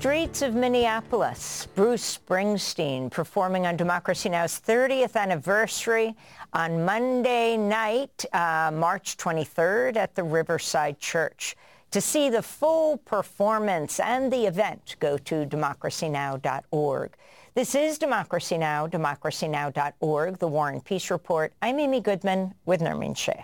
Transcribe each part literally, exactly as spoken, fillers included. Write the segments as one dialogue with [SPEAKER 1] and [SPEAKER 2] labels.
[SPEAKER 1] streets of Minneapolis. Bruce Springsteen performing on Democracy Now!'s thirtieth anniversary on Monday night, uh, March twenty-third, at the Riverside Church. To see the full performance and the event, go to democracy now dot org. This is Democracy Now!, democracy now dot org, the War and Peace Report. I'm Amy Goodman with Nermeen Sheikh.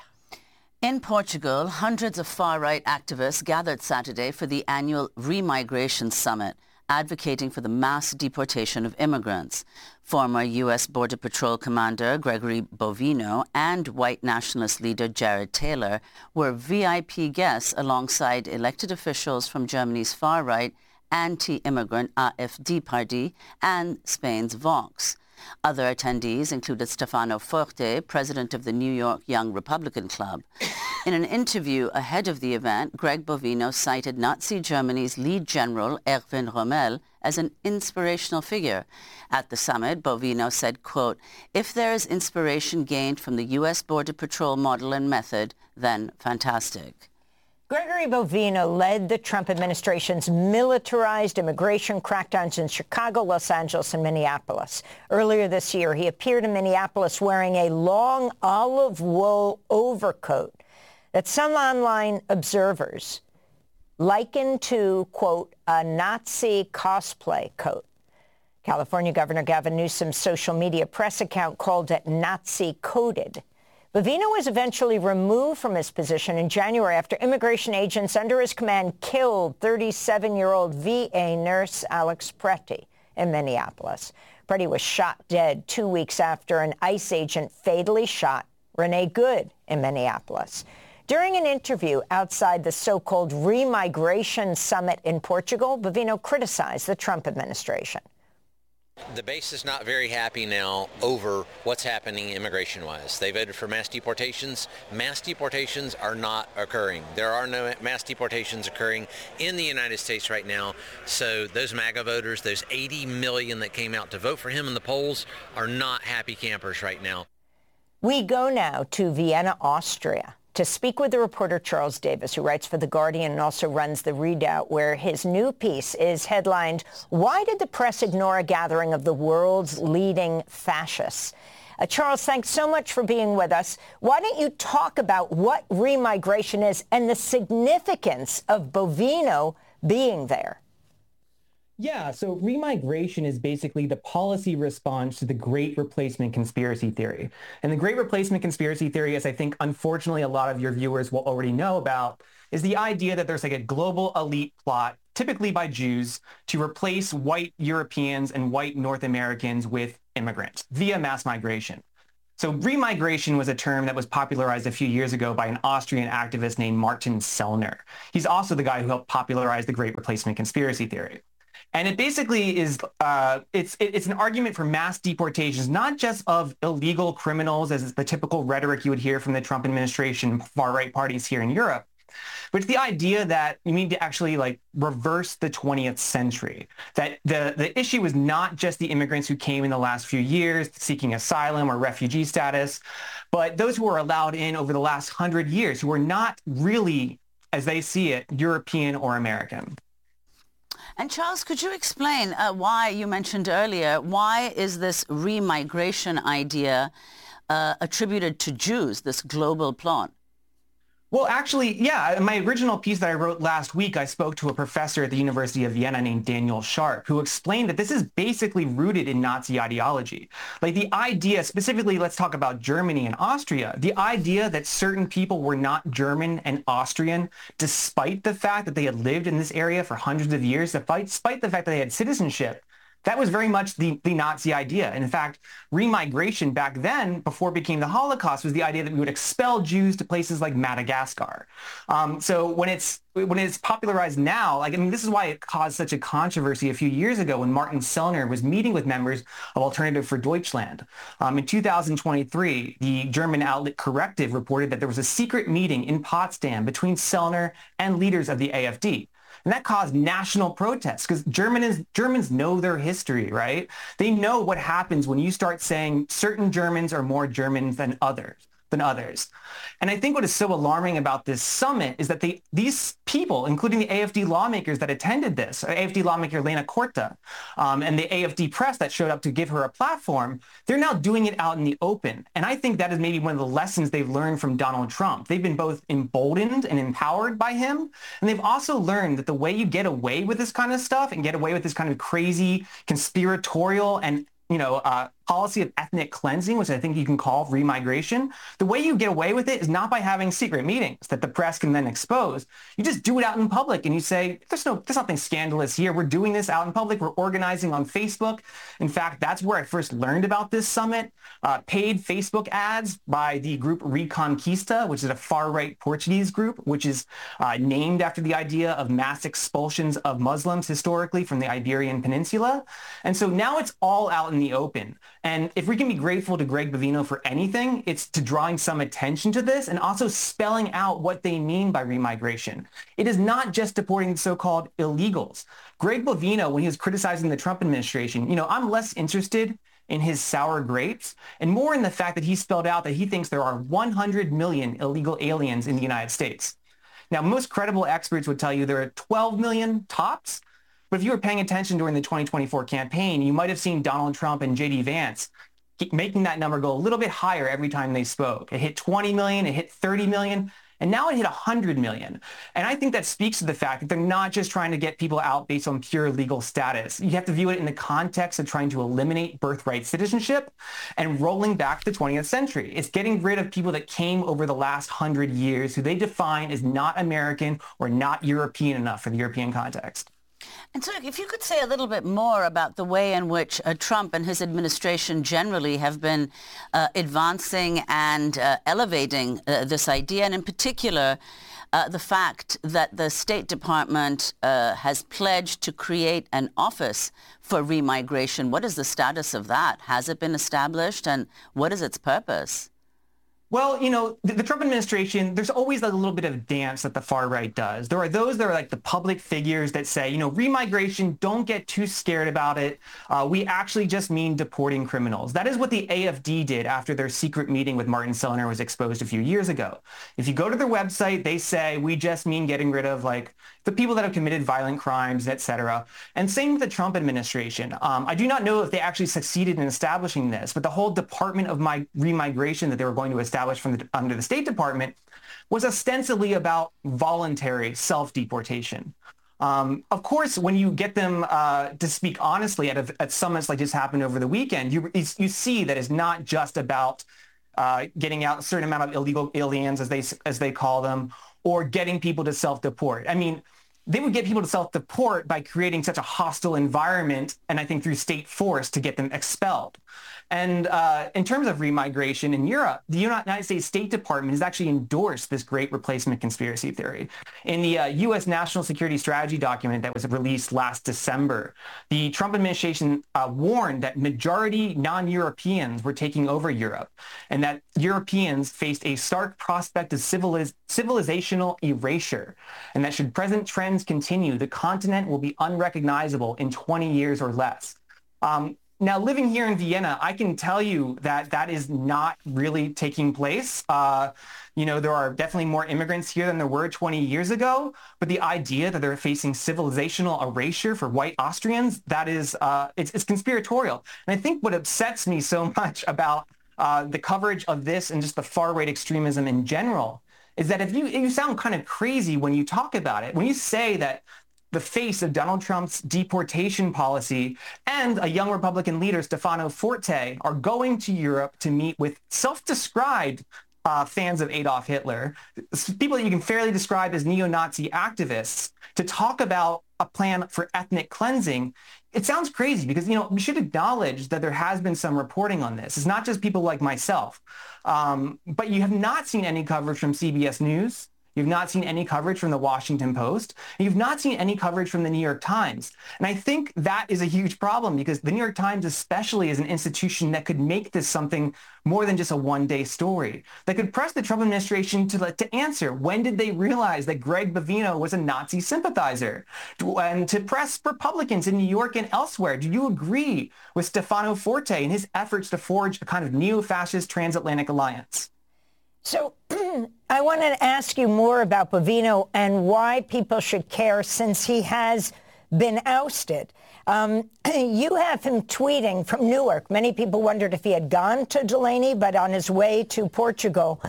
[SPEAKER 2] In Portugal, hundreds of far-right activists gathered Saturday for the annual Remigration Summit, advocating for the mass deportation of immigrants. Former U S Border Patrol Commander Gregory Bovino and white nationalist leader Jared Taylor were V I P guests alongside elected officials from Germany's far-right anti-immigrant A F D party and Spain's Vox. Other attendees included Stefano Forte, president of the New York Young Republican Club. In an interview ahead of the event, Greg Bovino cited Nazi Germany's lead general, Erwin Rommel, as an inspirational figure. At the summit, Bovino said, quote, "If there is inspiration gained from the U S Border Patrol model and method, then fantastic."
[SPEAKER 1] Gregory Bovino led the Trump administration's militarized immigration crackdowns in Chicago, Los Angeles, and Minneapolis. Earlier this year, he appeared in Minneapolis wearing a long olive wool overcoat that some online observers likened to, quote, a Nazi cosplay coat. California Governor Gavin Newsom's social media press account called it Nazi-coded. Bovino was eventually removed from his position in January after immigration agents under his command killed thirty-seven-year-old V A nurse Alex Preti in Minneapolis. Preti was shot dead two weeks after an ICE agent fatally shot Renee Good in Minneapolis. During an interview outside the so-called Remigration Summit in Portugal, Bovino criticized the Trump administration.
[SPEAKER 3] The base is not very happy now over what's happening immigration-wise. They voted for mass deportations. Mass deportations are not occurring. There are no mass deportations occurring in the United States right now. So those MAGA voters, those eighty million that came out to vote for him in the polls, are not happy campers right now.
[SPEAKER 1] We go now to Vienna, Austria, to speak with the reporter Charles Davis, who writes for The Guardian and also runs The Redoubt, where his new piece is headlined, "Why Did the Press Ignore a Gathering of the World's Leading Fascists?" Uh, Charles, thanks so much for being with us. Why don't you talk about what remigration is and the significance of Bovino being there?
[SPEAKER 4] Yeah, so remigration is basically the policy response to the Great Replacement conspiracy theory. And the Great Replacement conspiracy theory, as I think unfortunately a lot of your viewers will already know about, is the idea that there's like a global elite plot, typically by Jews, to replace white Europeans and white North Americans with immigrants via mass migration. So remigration was a term that was popularized a few years ago by an Austrian activist named Martin Sellner. He's also the guy who helped popularize the Great Replacement conspiracy theory. And it basically is, uh, it's, it's an argument for mass deportations, not just of illegal criminals, as is the typical rhetoric you would hear from the Trump administration, far-right parties here in Europe, but it's the idea that you need to actually like reverse the twentieth century, that the, the issue is not just the immigrants who came in the last few years seeking asylum or refugee status, but those who were allowed in over the last hundred years who are not really, as they see it, European or American.
[SPEAKER 2] And Charles, could you explain uh, why you mentioned earlier, why is this remigration idea uh, attributed to Jews, this global plot?
[SPEAKER 4] Well, actually, yeah, in my original piece that I wrote last week, I spoke to a professor at the University of Vienna named Daniel Sharp, who explained that this is basically rooted in Nazi ideology. Like the idea, specifically, let's talk about Germany and Austria, the idea that certain people were not German and Austrian, despite the fact that they had lived in this area for hundreds of years, despite the fact that they had citizenship. That was very much the, the Nazi idea. And in fact, remigration back then, before it became the Holocaust, was the idea that we would expel Jews to places like Madagascar. Um, so when it's when it's popularized now, like I mean, this is why it caused such a controversy a few years ago when Martin Sellner was meeting with members of Alternative for Deutschland. Um, in two thousand twenty-three, the German outlet Corrective reported that there was a secret meeting in Potsdam between Sellner and leaders of the A F D. And that caused national protests because Germans, Germans know their history, right? They know what happens when you start saying certain Germans are more Germans than others. than others. And I think what is so alarming about this summit is that they, these people, including the A F D lawmakers that attended this, A F D lawmaker Lena Corta, um, and the A F D press that showed up to give her a platform, they're now doing it out in the open. And I think that is maybe one of the lessons they've learned from Donald Trump. They've been both emboldened and empowered by him. And they've also learned that the way you get away with this kind of stuff and get away with this kind of crazy conspiratorial and you know, uh, policy of ethnic cleansing, which I think you can call remigration, the way you get away with it is not by having secret meetings that the press can then expose. You just do it out in public and you say, there's no, there's nothing scandalous here. We're doing this out in public. We're organizing on Facebook. In fact, that's where I first learned about this summit. Uh, paid Facebook ads by the group Reconquista, which is a far-right Portuguese group, which is uh, named after the idea of mass expulsions of Muslims historically from the Iberian Peninsula. And so now it's all out in the open. And if we can be grateful to Greg Bovino for anything, it's to drawing some attention to this and also spelling out what they mean by remigration. It is not just deporting the so-called illegals. Greg Bovino, when he was criticizing the Trump administration, you know, I'm less interested in his sour grapes and more in the fact that he spelled out that he thinks there are one hundred million illegal aliens in the United States. Now, most credible experts would tell you there are twelve million tops. But if you were paying attention during the twenty twenty-four campaign, you might have seen Donald Trump and J D Vance keep making that number go a little bit higher every time they spoke. It hit twenty million, it hit thirty million, and now it hit one hundred million. And I think that speaks to the fact that they're not just trying to get people out based on pure legal status. You have to view it in the context of trying to eliminate birthright citizenship and rolling back to the twentieth century. It's getting rid of people that came over the last hundred years who they define as not American or not European enough for the European context.
[SPEAKER 2] And so if you could say a little bit more about the way in which uh, Trump and his administration generally have been uh, advancing and uh, elevating uh, this idea, and in particular, uh, the fact that the State Department uh, has pledged to create an office for remigration. What is the status of that? Has it been established, and what is its purpose?
[SPEAKER 4] Well, you know, the, the Trump administration, there's always like a little bit of dance that the far right does. There are those that are like the public figures that say, you know, remigration, don't get too scared about it. Uh, we actually just mean deporting criminals. That is what the A F D did after their secret meeting with Martin Sellner was exposed a few years ago. If you go to their website, they say, we just mean getting rid of like the people that have committed violent crimes, et cetera. And same with the Trump administration. Um, I do not know if they actually succeeded in establishing this, but the whole Department of my remigration that they were going to establish from the, under the State Department was ostensibly about voluntary self-deportation. Um, of course, when you get them uh, to speak honestly at, a, at summits like this happened over the weekend, you, you see that it's not just about uh, getting out a certain amount of illegal aliens, as they, as they call them, or getting people to self-deport. I mean, they would get people to self-deport by creating such a hostile environment, and I think through state force to get them expelled. And uh, in terms of remigration in Europe, the United States State Department has actually endorsed this great replacement conspiracy theory. In the uh, U S National Security Strategy document that was released last December, the Trump administration uh, warned that majority non-Europeans were taking over Europe and that Europeans faced a stark prospect of civiliz- civilizational erasure, and that should present trends continue, the continent will be unrecognizable in twenty years or less. Um, Now, living here in Vienna, I can tell you that that is not really taking place. Uh, you know, there are definitely more immigrants here than there were twenty years ago. But the idea that they're facing civilizational erasure for white Austrians, that is, uh, it's, it's conspiratorial. And I think what upsets me so much about uh, the coverage of this and just the far-right extremism in general is that if you, you sound kind of crazy when you talk about it, when you say that the face of Donald Trump's deportation policy and a young Republican leader, Stefano Forte, are going to Europe to meet with self-described uh, fans of Adolf Hitler, people that you can fairly describe as neo-Nazi activists, to talk about a plan for ethnic cleansing. It sounds crazy because, you know, we should acknowledge that there has been some reporting on this. It's not just people like myself, um, but you have not seen any coverage from C B S News. You've not seen any coverage from the Washington Post. You've not seen any coverage from the New York Times. And I think that is a huge problem because the New York Times especially is an institution that could make this something more than just a one-day story, that could press the Trump administration to, to answer when did they realize that Greg Bovino was a Nazi sympathizer, and to press Republicans in New York and elsewhere. Do you agree with Stefano Forte and his efforts to forge a kind of neo-fascist transatlantic alliance?
[SPEAKER 1] So I want to ask you more about Bovino and why people should care since he has been ousted. Um, you have him tweeting from Newark. Many people wondered if he had gone to Delaney, but on his way to Portugal,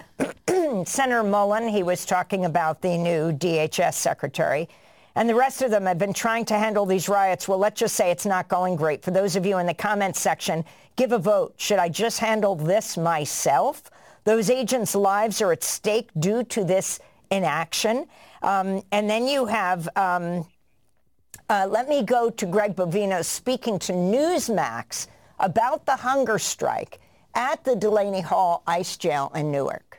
[SPEAKER 1] Senator Mullen, he was talking about the new D H S secretary, and the rest of them have been trying to handle these riots. Well, let's just say it's not going great. For those of you in the comments section, give a vote. Should I just handle this myself? Those agents' lives are at stake due to this inaction. Um, and then you have, um, uh, let me go to Greg Bovino speaking to Newsmax about the hunger strike at the Delaney Hall ICE jail in Newark.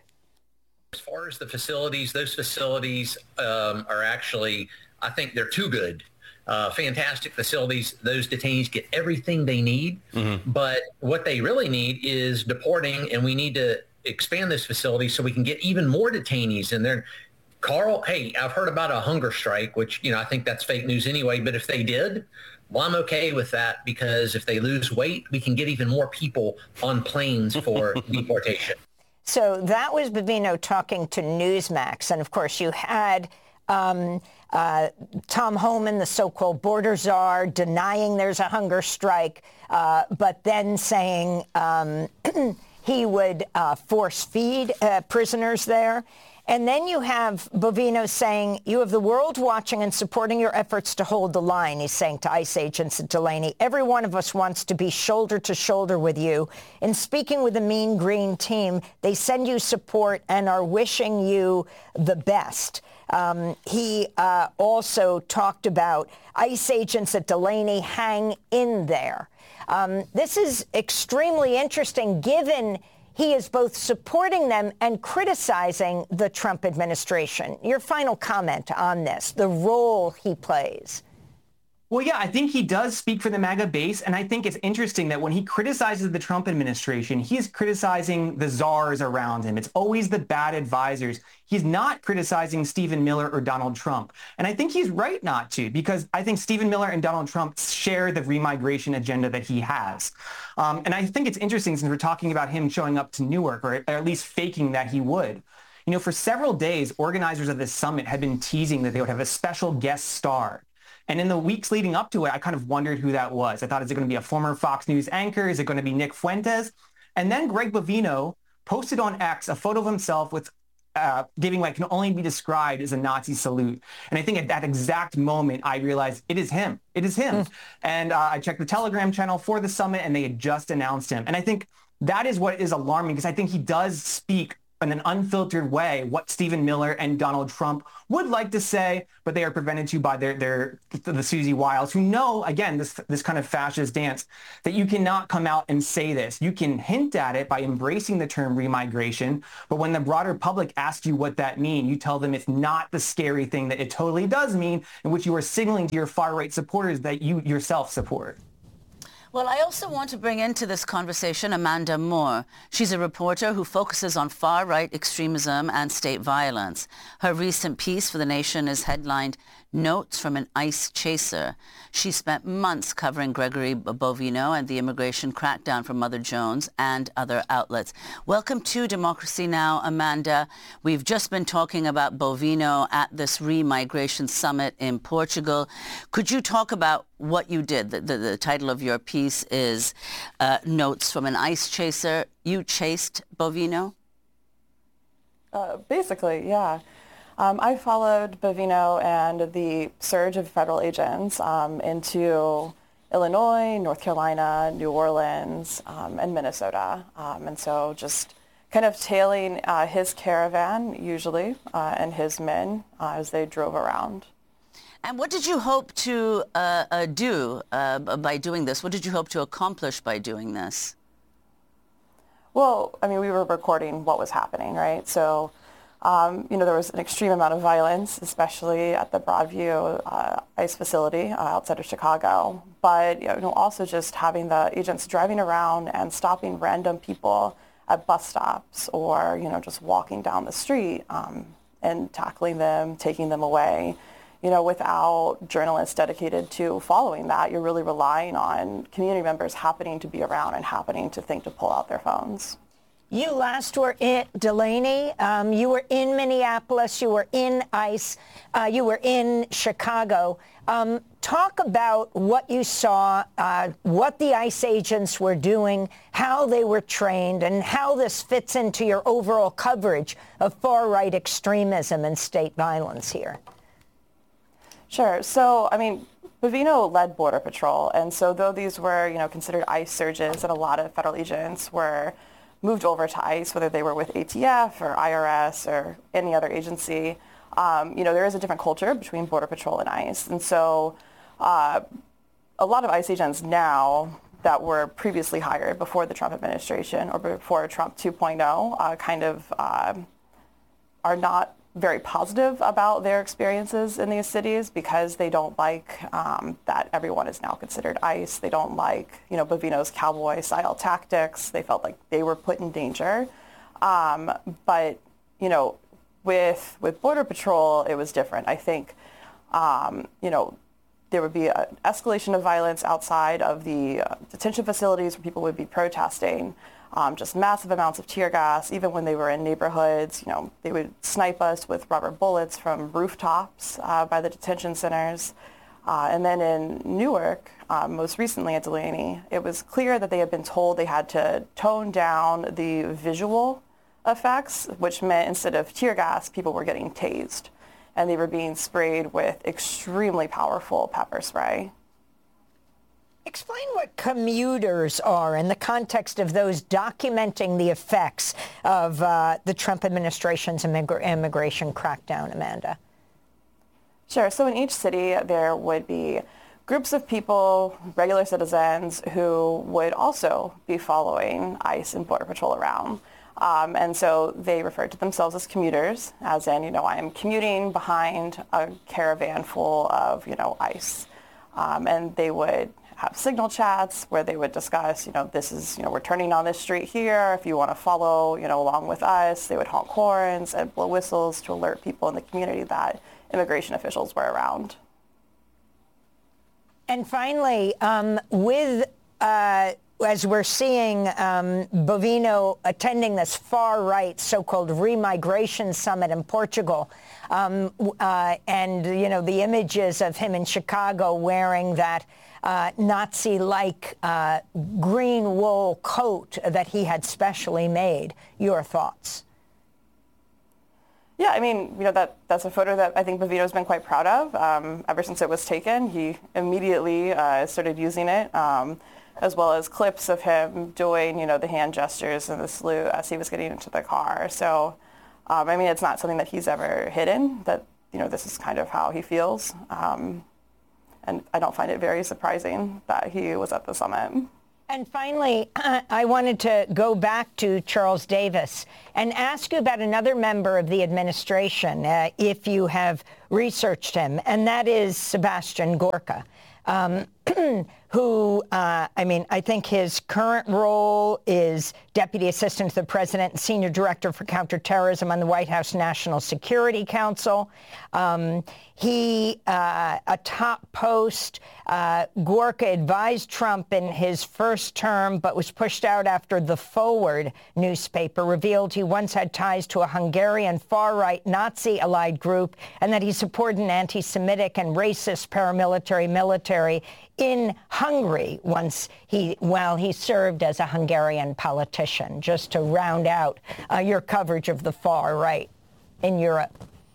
[SPEAKER 5] As far as the facilities, those facilities um, are actually, I think they're too good. Uh, fantastic facilities. Those detainees get everything they need. Mm-hmm. But what they really need is deporting, and we need to expand this facility so we can get even more detainees in there. Carl, hey, I've heard about a hunger strike, which, you know, I think that's fake news anyway. But if they did, well, I'm okay with that, because if they lose weight, we can get even more people on planes for deportation.
[SPEAKER 1] So that was Bovino talking to Newsmax. And of course, you had um, uh, Tom Homan, the so-called border czar, denying there's a hunger strike, uh, but then saying um, he would uh, force feed uh, prisoners there. And then you have Bovino saying, you have the world watching and supporting your efforts to hold the line, he's saying to ICE agents at Delaney. Every one of us wants to be shoulder to shoulder with you. In speaking with the Mean Green team, they send you support and are wishing you the best. Um, he uh, also talked about ICE agents at Delaney hang in there. Um, this is extremely interesting given he is both supporting them and criticizing the Trump administration. Your final comment on this, the role he plays.
[SPEAKER 4] Well, yeah, I think he does speak for the MAGA base, and I think it's interesting that when he criticizes the Trump administration, he's criticizing the czars around him. It's always the bad advisors. He's not criticizing Stephen Miller or Donald Trump. And I think he's right not to, because I think Stephen Miller and Donald Trump share the remigration agenda that he has. Um, and I think it's interesting, since we're talking about him showing up to Newark, or, or at least faking that he would. You know, for several days, organizers of this summit had been teasing that they would have a special guest star. And in the weeks leading up to it, I kind of wondered who that was. I thought, is it going to be a former Fox News anchor? Is it going to be Nick Fuentes? And then Greg Bovino posted on X a photo of himself with uh, giving what can only be described as a Nazi salute. And I think at that exact moment, I realized it is him. It is him. Mm. And uh, I checked the Telegram channel for the summit, and they had just announced him. And I think that is what is alarming, because I think he does speak in an unfiltered way what Stephen Miller and Donald Trump would like to say, but they are prevented to by their their the Susie Wiles, who know, again, this this kind of fascist dance, that you cannot come out and say this. You can hint at it by embracing the term remigration, but when the broader public asks you what that means, you tell them it's not the scary thing that it totally does mean, in which you are signaling to your far-right supporters that you yourself support.
[SPEAKER 2] Well, I also want to bring into this conversation Amanda Moore. She's a reporter who focuses on far-right extremism and state violence. Her recent piece for The Nation is headlined, Notes from an ICE Chaser. She spent months covering Gregory Bovino and the immigration crackdown for Mother Jones and other outlets. Welcome to Democracy Now!, Amanda. We've just been talking about Bovino at this Remigration Summit in Portugal. Could you talk about what you did? The, the, the title of your piece is uh, Notes from an ICE Chaser. You chased Bovino?
[SPEAKER 6] Uh, basically, yeah. Um, I followed Bovino and the surge of federal agents um, into Illinois, North Carolina, New Orleans, um, and Minnesota. Um, and so just kind of tailing uh, his caravan, usually, uh, and his men uh, as they drove around.
[SPEAKER 2] And what did you hope to uh, uh, do uh, by doing this? What did you hope to accomplish by doing this?
[SPEAKER 6] Well, I mean, we were recording what was happening, right? So, um, you know, there was an extreme amount of violence, especially at the Broadview uh, ICE facility uh, outside of Chicago. But, you know, also just having the agents driving around and stopping random people at bus stops, or, you know, just walking down the street um, and tackling them, taking them away. You know, without journalists dedicated to following that, you're really relying on community members happening to be around and happening to think to pull out their phones.
[SPEAKER 1] You last were in Delaney. Um, you were in Minneapolis. You were in ICE. Uh, you were in Chicago. Um, talk about what you saw, uh, what the ICE agents were doing, how they were trained, and how this fits into your overall coverage of far-right extremism and state violence here.
[SPEAKER 6] Sure. So, I mean, Bovino led Border Patrol. And so though these were, you know, considered ICE surges, and a lot of federal agents were moved over to ICE, whether they were with A T F or I R S or any other agency, um, you know, there is a different culture between Border Patrol and ICE. And so uh, a lot of ICE agents now that were previously hired before the Trump administration or before Trump two point oh uh, kind of uh, are not very positive about their experiences in these cities because they don't like um, that everyone is now considered ICE. They don't like, you know, Bovino's cowboy-style tactics. They felt like they were put in danger. Um, but, you know, with with Border Patrol, it was different. I think, um, you know, there would be an escalation of violence outside of the uh, detention facilities where people would be protesting. Um, just massive amounts of tear gas. Even when they were in neighborhoods, you know, they would snipe us with rubber bullets from rooftops uh, by the detention centers. Uh, and then in Newark, uh, most recently at Delaney, it was clear that they had been told they had to tone down the visual effects, which meant instead of tear gas, people were getting tased. And they were being sprayed with extremely powerful pepper spray.
[SPEAKER 1] Explain what commuters are in the context of those documenting the effects of uh, the Trump administration's immig- immigration crackdown, Amanda.
[SPEAKER 6] Sure. So in each city, there would be groups of people, regular citizens, who would also be following ICE and Border Patrol around. Um, and so they referred to themselves as commuters, as in, you know, I am commuting behind a caravan full of, you know, ICE. Um, and they would have signal chats where they would discuss, you know, this is, you know, we're turning on this street here. If you want to follow, you know, along with us, they would honk horns and blow whistles to alert people in the community that immigration officials were around.
[SPEAKER 1] And finally, um, with, uh, as we're seeing um, Bovino attending this far-right so-called remigration summit in Portugal, um, uh, and, you know, the images of him in Chicago wearing that Uh, Nazi-like uh, green wool coat that he had specially made. Your thoughts?
[SPEAKER 6] Yeah, I mean, you know, that that's a photo that I think Bovino's been quite proud of. Um, ever since it was taken, he immediately uh, started using it, um, as well as clips of him doing, you know, the hand gestures and the salute as he was getting into the car. So, um, I mean, it's not something that he's ever hidden, that, you know, this is kind of how he feels. Um, And I don't find it very surprising that he was at the summit.
[SPEAKER 1] And finally, I wanted to go back to Charles Davis and ask you about another member of the administration, uh, if you have researched him, and that is Sebastian Gorka, um, who, uh, I mean, I think his current role is Deputy Assistant to the President and Senior Director for Counterterrorism on the White House National Security Council. Um, he, uh, a top post, uh, Gorka advised Trump in his first term, but was pushed out after The Forward newspaper revealed he once had ties to a Hungarian far-right Nazi-allied group and that he supported an anti-Semitic and racist paramilitary military in Hungary once he, while he served as a Hungarian politician, just to round out uh, your coverage of the far right in Europe.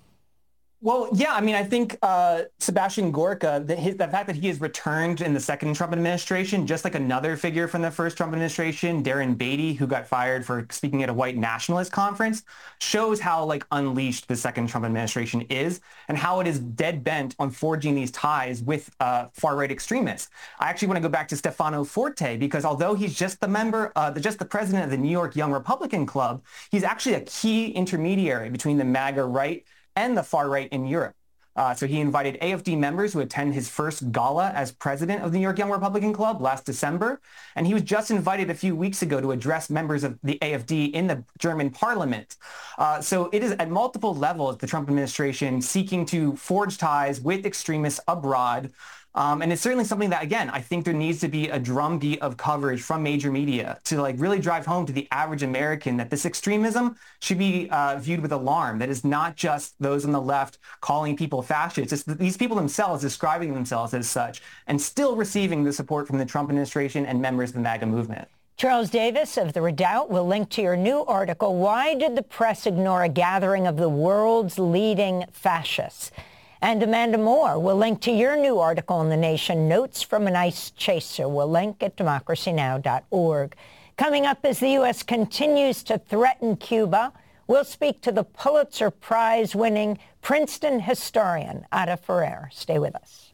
[SPEAKER 4] Well, yeah, I mean, I think uh, Sebastian Gorka, the, his, the fact that he has returned in the second Trump administration, just like another figure from the first Trump administration, Darren Beatty, who got fired for speaking at a white nationalist conference, shows how like unleashed the second Trump administration is and how it is dead bent on forging these ties with uh, far-right extremists. I actually want to go back to Stefano Forte because although he's just the member, uh, the, just the president of the New York Young Republican Club, he's actually a key intermediary between the MAGA right and the far right in Europe. Uh, so he invited A F D members who attend his first gala as president of the New York Young Republican Club last December. And he was just invited a few weeks ago to address members of the A F D in the German parliament. Uh, so it is at multiple levels the Trump administration seeking to forge ties with extremists abroad Um, and it's certainly something that, again, I think there needs to be a drumbeat of coverage from major media to like really drive home to the average American that this extremism should be uh, viewed with alarm. That is not just those on the left calling people fascists. It's these people themselves describing themselves as such and still receiving the support from the Trump administration and members of the MAGA movement.
[SPEAKER 1] Charles Davis of The Redoubt will link to your new article, Why Did the Press Ignore a Gathering of the World's Leading Fascists? And Amanda Moore will link to your new article in The Nation, Notes from an Ice Chaser. We'll link at democracy now dot org. Coming up, as the U S continues to threaten Cuba, we'll speak to the Pulitzer Prize-winning Princeton historian, Ada Ferrer. Stay with us.